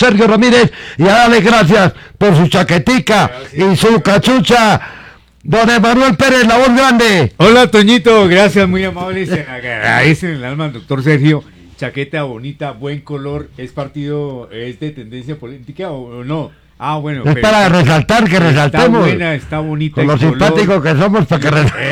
Sergio Ramírez y a darle gracias por su chaquetica y su cachucha. Don Emanuel Pérez, la voz grande. Hola, Toñito, gracias, muy amable. Se agradece en el alma al doctor Sergio. Chaqueta bonita, buen color. ¿Es de tendencia política o no? Ah, bueno. Es para resaltar, que resaltemos. Está buena, está bonita. Con lo simpáticos que somos, para que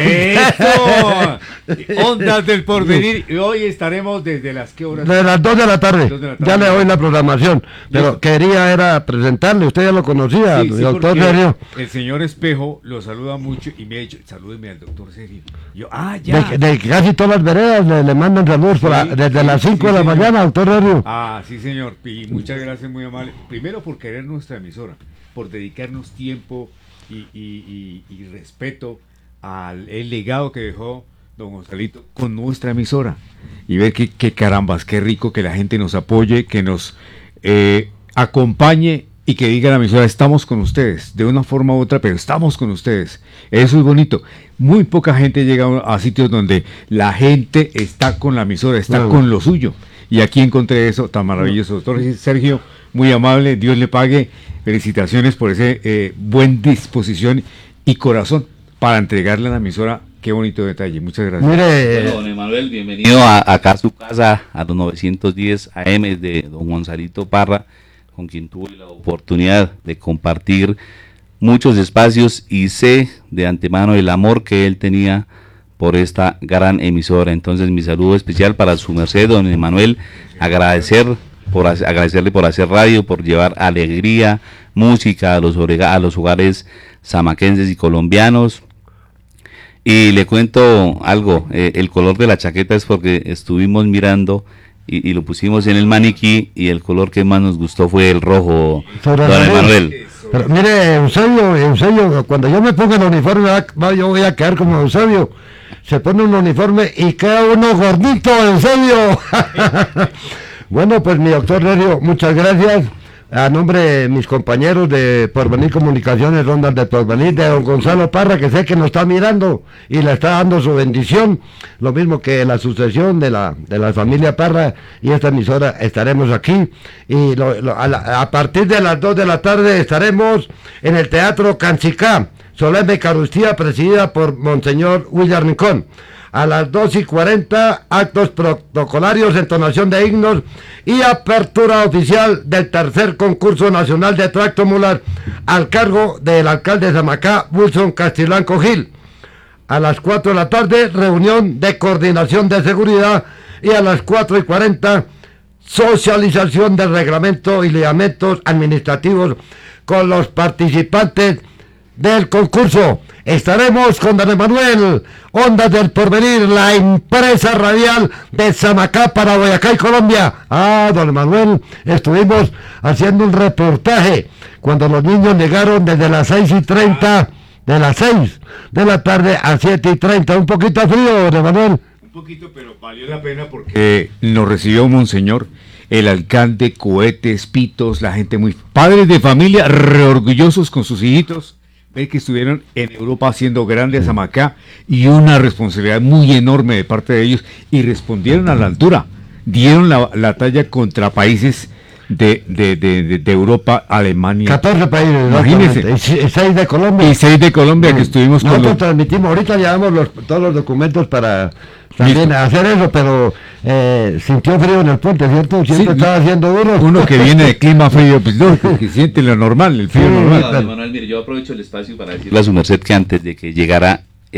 ¡Eso! Ondas del Porvenir. Y hoy estaremos desde las ¿qué horas? De las 2 de la tarde. Ya le doy la programación. Pero quería presentarle, usted ya lo conocía, sí, doctor Sergio. El señor Espejo lo saluda mucho y me ha dicho, salúdeme al doctor Sergio. Yo, ya. De casi todas las veredas le mandan saludos desde las 5 de la mañana, doctor Sergio. Sí, señor. Y muchas gracias, muy amable. Primero por querer nuestra emisora, por dedicarnos tiempo y respeto al legado que dejó don Gonzalito con nuestra emisora, y ver que carambas, qué rico que la gente nos apoye, que nos acompañe y que diga la emisora, estamos con ustedes, de una forma u otra, pero estamos con ustedes. Eso es bonito. Muy poca gente llega a sitios donde la gente está con la emisora, está con lo suyo, y aquí encontré eso tan maravilloso. Doctor Sergio, muy amable, Dios le pague. Felicitaciones por ese buen disposición y corazón para entregarle a la emisora. Qué bonito detalle, muchas gracias. Bueno, don Emanuel, bienvenido acá a su casa, a los 910 AM de don Gonzalito Parra, con quien tuve la oportunidad de compartir muchos espacios y sé de antemano el amor que él tenía por esta gran emisora. Entonces mi saludo especial para su merced, don Emanuel, agradecerle por hacer radio, por llevar alegría, música a los hogares samaquenses y colombianos. Y le cuento algo, el color de la chaqueta es porque estuvimos mirando y lo pusimos en el maniquí, y el color que más nos gustó fue el rojo, don Emanuel. Pero mire, Eusebio, cuando yo me ponga el uniforme, yo voy a quedar como Eusebio. Se pone un uniforme y queda uno gordito, Eusebio. Bueno, pues mi doctor Sergio, muchas gracias. A nombre de mis compañeros de Porvenir Comunicaciones, Ondas de Porvenir, de don Gonzalo Parra, que sé que nos está mirando y le está dando su bendición, lo mismo que la sucesión de la familia Parra y esta emisora, estaremos aquí. Y a partir de las 2 de la tarde estaremos en el Teatro Cancicá, solemne Eucaristía presidida por Monseñor William Rincón. A las 2:40, actos protocolarios, entonación de himnos y apertura oficial del tercer concurso nacional de tracto mular al cargo del alcalde de Samacá, Wilson Castilanco Gil. A las 4 de la tarde, reunión de coordinación de seguridad, y a las 4:40, socialización del reglamento y lineamientos administrativos con los participantes del concurso. Estaremos con don Emanuel, Ondas del Porvenir, la empresa radial de Samacá para Boyacá y Colombia. Don Emanuel, estuvimos haciendo un reportaje cuando los niños llegaron desde las 6:30, de las 6 de la tarde a 7:30, un poquito frío, don Emanuel. Un poquito, pero valió la pena porque nos recibió Monseñor, el alcalde, cohetes, pitos, la gente muy... Padres de familia reorgullosos con sus hijitos, ver que estuvieron en Europa haciendo grande a Samacá, y una responsabilidad muy enorme de parte de ellos, y respondieron a la altura, dieron la talla contra países de Europa, Alemania. 14 países, imagínense. Y 6 de Colombia. Y 6 de Colombia, que estuvimos nosotros con transmitimos, ahorita llevamos todos los documentos para también hacer eso, pero sintió frío en el puente, ¿cierto? Siempre estaba haciendo duro. Uno que viene de clima frío, pues no, que siente lo normal, el frío normal. Manuel, mire, yo aprovecho el espacio para decirle a su merced que antes de que llegara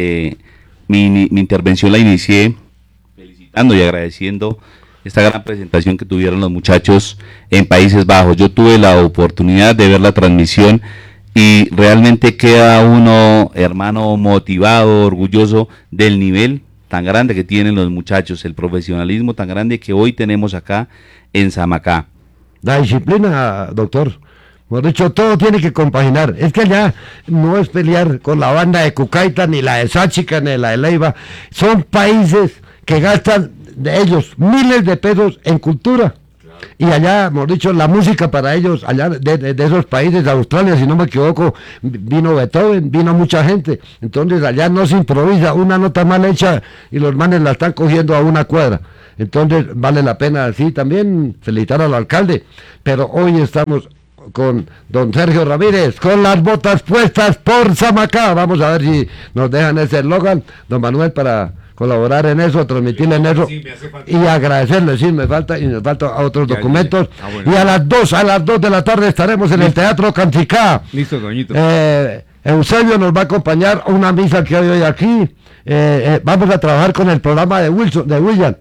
mi intervención la inicié felicitando y agradeciendo esta gran presentación que tuvieron los muchachos en Países Bajos. Yo tuve la oportunidad de ver la transmisión y realmente queda uno, hermano, motivado, orgulloso del nivel tan grande que tienen los muchachos, el profesionalismo tan grande que hoy tenemos acá en Samacá. La disciplina, doctor. Por dicho, todo tiene que compaginar. Es que allá no es pelear con la banda de Cucaita, ni la de Sáchica, ni la de Leiva. Son países que gastan de ellos miles de pesos en cultura. Claro. Y allá, hemos dicho, la música para ellos, allá de esos países, de Australia, si no me equivoco, vino Beethoven, vino mucha gente. Entonces allá no se improvisa, una nota mal hecha y los manes la están cogiendo a una cuadra. Entonces vale la pena así también felicitar al alcalde, pero hoy estamos con don Sergio Ramírez, con las botas puestas por Samacá. Vamos a ver si nos dejan ese eslogan, don Manuel, para colaborar en eso, transmitirle en eso, sí, me hace falta. y agradecerle, sí, me falta otros Ya, documentos. bueno. Y a las 2 de la tarde estaremos en el Teatro Canticá. Listo, doñito. Eusebio nos va a acompañar a una misa que hay hoy aquí. Vamos a trabajar con el programa de William.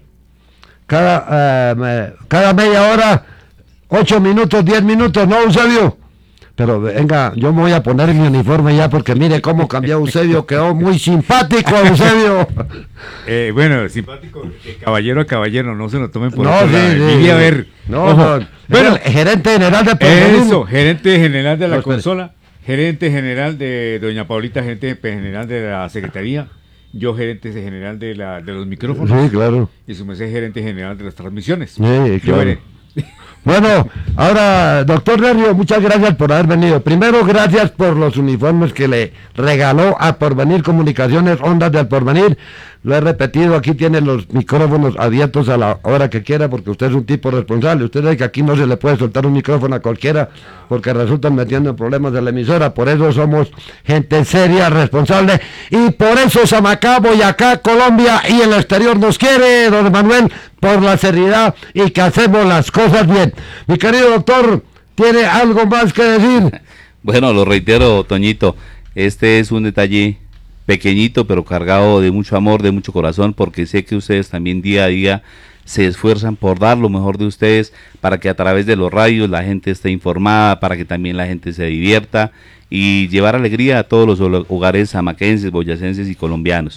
Cada media hora, 8 minutos, 10 minutos, ¿no, Eusebio? Pero venga, yo me voy a poner mi uniforme ya porque mire cómo cambió Eusebio, quedó muy simpático Eusebio. Bueno, simpático, de caballero a caballero, no se lo tomen por No, otro sí, lado. sí, Mire, a sí. ver. No, Ojo. no, Bueno, el gerente general de periodismo. eso, gerente general de la No, espere. consola, gerente general de doña Paulita, gerente general de la secretaría, yo gerente general de los micrófonos, Sí, claro. y su merced gerente general de las transmisiones. Sí, Yo claro. veré. Bueno, ahora, doctor Nervio, muchas gracias por haber venido. Primero, gracias por los uniformes que le regaló a Porvenir Comunicaciones, Ondas del Porvenir. Lo he repetido, aquí tiene los micrófonos abiertos a la hora que quiera, porque usted es un tipo responsable. Usted sabe que aquí no se le puede soltar un micrófono a cualquiera, porque resultan metiendo en problemas de la emisora. Por eso somos gente seria, responsable, y por eso Samacá, Boyacá, Colombia y el exterior nos quiere, don Manuel, por la seriedad y que hacemos las cosas bien. Mi querido doctor, ¿tiene algo más que decir? Bueno, lo reitero, Toñito, este es un detalle pequeñito pero cargado de mucho amor, de mucho corazón, porque sé que ustedes también día a día se esfuerzan por dar lo mejor de ustedes para que a través de los radios la gente esté informada, para que también la gente se divierta y llevar alegría a todos los hogares samaquenses, boyacenses y colombianos.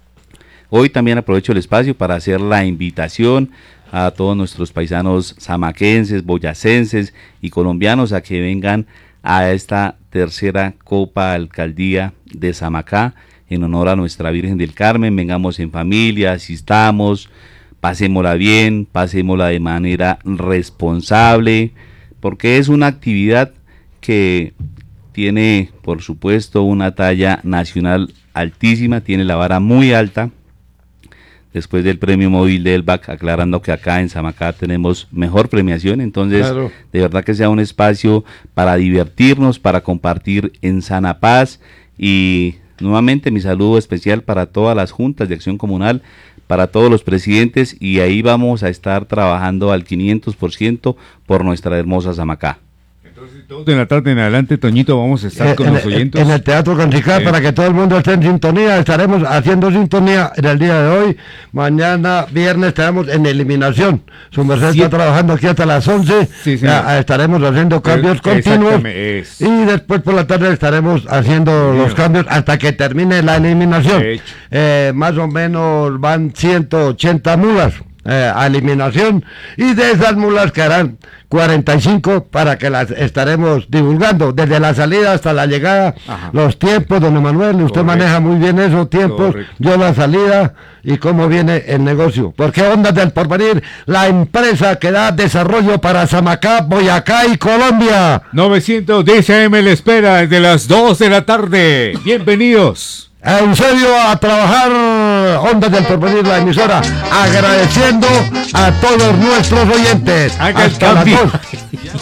Hoy también aprovecho el espacio para hacer la invitación a todos nuestros paisanos samaquenses, boyacenses y colombianos a que vengan a esta tercera Copa Alcaldía de Samacá en honor a nuestra Virgen del Carmen. Vengamos en familia, asistamos, pasémosla bien, pasémosla de manera responsable, porque es una actividad que tiene, por supuesto, una talla nacional altísima, tiene la vara muy alta. Después del premio móvil del BAC, aclarando que acá en Samacá tenemos mejor premiación, entonces Claro. de verdad que sea un espacio para divertirnos, para compartir en sana paz, y nuevamente mi saludo especial para todas las juntas de acción comunal, para todos los presidentes, y ahí vamos a estar trabajando al 500% por nuestra hermosa Samacá. Entonces, 2 de la tarde en adelante, Toñito, vamos a estar con los oyentes. En el Teatro Canticá, para que todo el mundo esté en sintonía. Estaremos haciendo sintonía en el día de hoy. Mañana, viernes, estaremos en eliminación. Su merced Sí. está trabajando aquí hasta las 11. Sí, señor. Estaremos haciendo cambios continuos. Exactamente, es. Y después por la tarde estaremos haciendo los cambios hasta que termine la eliminación. Hecho. Más o menos van 180 mulas. A eliminación, y de esas mulas quedarán 45 para que las estaremos divulgando desde la salida hasta la llegada. Ajá. Los tiempos, don Emanuel, usted Correcto. maneja muy bien esos tiempos. Correcto. Yo la salida y cómo viene el negocio, porque Ondas del Porvenir, la empresa que da desarrollo para Samacá, Boyacá y Colombia. 910 AM le espera desde las 2 de la tarde. Bienvenidos. En serio, a trabajar. Ondas del Porvenir, la emisora, agradeciendo a todos nuestros oyentes. Haga el Hasta las cambio. 2.